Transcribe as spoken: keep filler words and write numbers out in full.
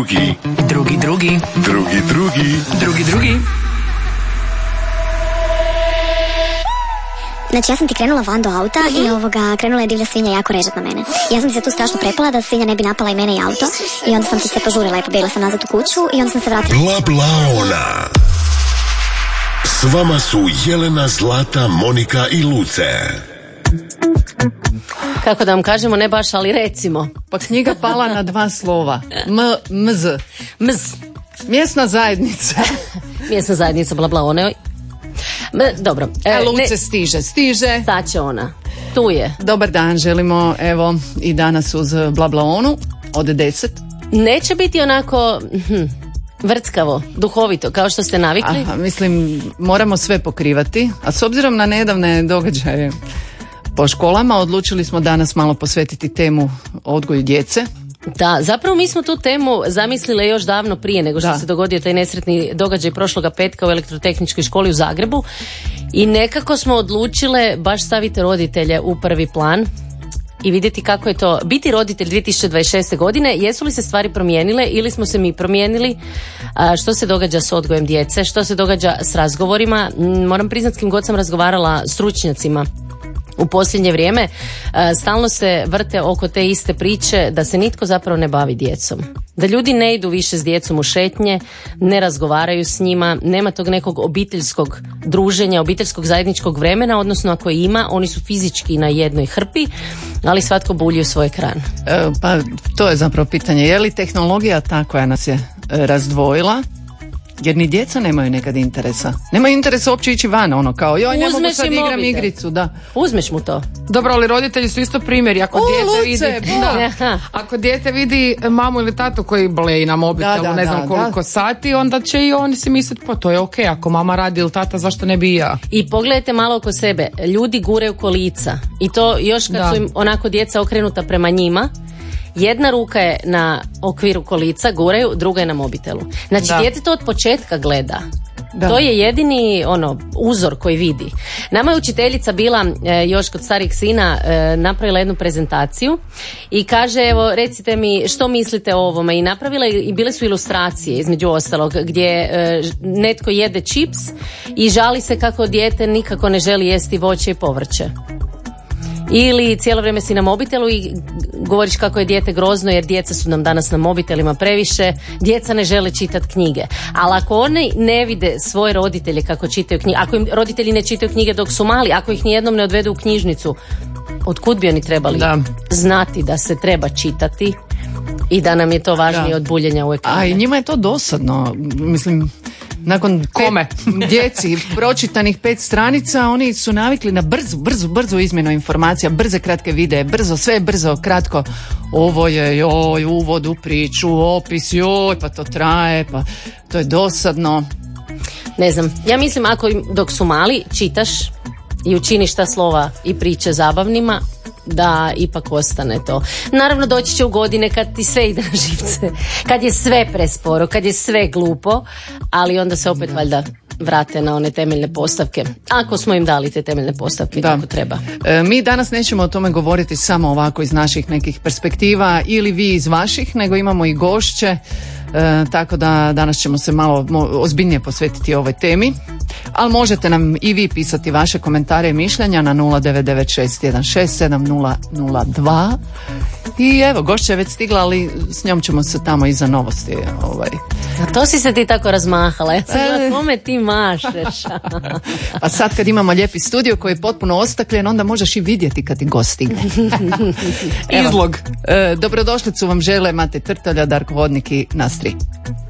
drugi. Drugi, drugi. Drugi, drugi. Drugi, drugi. Znači ja sam ti krenula van do auta uh-huh. i ovoga, krenula je divlja svinja jako režat na mene. Ja sam ti se tu strašno prepala da svinja ne bi napala i mene i auto i onda sam ti se požurila i pobjegla sam nazad u kuću i onda sam se vratila. Bla bla ona. S vama su Jelena, Zlata, Monika i Luce. Kako da vam kažemo, ne baš, ali recimo. Pa knjiga pala na dva slova. M, mz. Mz. Mjesna zajednica. Mjesna zajednica, bla bla one. Dobro. E, e, Luce ne, stiže, stiže. Sad će ona. Tu je. Dobar dan, želimo evo i danas uz bla bla onu od deset. Neće biti onako hm, vrckavo, duhovito, kao što ste navikli. Aha, mislim, moramo sve pokrivati, a s obzirom na nedavne događaje po školama, odlučili smo danas malo posvetiti temu odgoju djece. Da, zapravo mi smo tu temu zamislile još davno prije nego što da. se dogodio taj nesretni događaj prošloga petka u Elektrotehničkoj školi u Zagrebu i nekako smo odlučile baš staviti roditelje u prvi plan i vidjeti kako je to biti roditelj dvije tisuće dvadeset šeste. godine, jesu li se stvari promijenile ili smo se mi promijenili, a, što se događa s odgojem djece, što se događa s razgovorima. Moram priznati, s kim god sam razgovarala stručnjacima u posljednje vrijeme, stalno se vrte oko te iste priče da se nitko zapravo ne bavi djecom. Da ljudi ne idu više s djecom u šetnje, ne razgovaraju s njima, nema tog nekog obiteljskog druženja, obiteljskog zajedničkog vremena, odnosno ako ima, oni su fizički na jednoj hrpi, ali svatko bulji u svoj ekran. E, pa to je zapravo pitanje, je li tehnologija ta koja nas je razdvojila? Jer ni djeca nemaju nekad interesa. Nemaju interesa uopće ići van, ono kao joj, ne mogu sad igram igricu, da. Uzmeš mu to. Dobro, ali roditelji su isto primjeri. Ako, o, dijete, Luce, vidi, da, ako dijete vidi mamu ili tatu koji bleji na mobitelu, da, da, ne znam da, koliko da. sati, onda će i oni si misliti, pa to je okej, okay, ako mama radi ili tata, zašto ne bi i ja? I pogledajte malo oko sebe, ljudi guraju kolica i to još kad da. su im onako djeca okrenuta prema njima. Jedna ruka je na okviru kolica, guraju, druga je na mobitelu. Znači, da. dijete to od početka gleda. Da. To je jedini ono uzor koji vidi. Nama je učiteljica bila e, još kod starijeg sina e, napravila jednu prezentaciju i kaže, evo recite mi što mislite o ovome, i napravila i bile su ilustracije između ostalog gdje e, netko jede čips i žali se kako dijete nikako ne želi jesti voće i povrće. Ili cijelo vrijeme si na mobitelu i govoriš kako je dijete grozno jer djeca su nam danas na mobitelima previše, djeca ne žele čitati knjige. Ali ako oni ne vide svoje roditelje kako čitaju knjige, ako im roditelji ne čitaju knjige dok su mali, ako ih nijednom ne odvedu u knjižnicu, otkud bi oni trebali da. znati da se treba čitati i da nam je to važnije da. od buljenja u ekranu. A i njima je to dosadno, mislim... Nakon Kome? Pet, djeci pročitanih pet stranica, oni su navikli na brzu, brzu, brzu izmjenu informacija, brze kratke videe, brzo, sve brzo, kratko. Ovo je, joj, uvod u priču, opis, joj, pa to traje, pa to je dosadno. Ne znam, ja mislim ako im, dok su mali, čitaš i učiniš ta slova i priče zabavnima, da ipak ostane to. Naravno doći će u godine kad ti sve ide na živce, kad je sve presporo, kad je sve glupo, ali onda se opet valjda vrate na one temeljne postavke, ako smo im dali te temeljne postavke da. kako treba. E, mi danas nećemo o tome govoriti samo ovako iz naših nekih perspektiva ili vi iz vaših, nego imamo i gošće. E, tako da danas ćemo se malo mo, ozbiljnije posvetiti ovoj temi, ali možete nam i vi pisati vaše komentare i mišljenja na nula devet devet šest jedan šest sedam nula nula dva. I evo, gošća je već stigla, ali s njom ćemo se tamo iza novosti. Ovaj. A to si se ti tako razmahala, ja sam e... na kome ti mašeš. Pa sad kad imamo lijepi studio koji je potpuno ostakljen, onda možeš i vidjeti kad ti gost stigne. Izlog. E, dobrodošlicu vam žele Mate Trtalja, Darko Vodnik i nas tri.